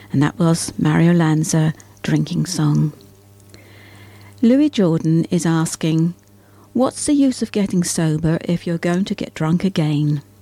And that was Mario Lanza, Drinking Song. Louis Jordan is asking, what's the use of getting sober if you're going to get drunk again?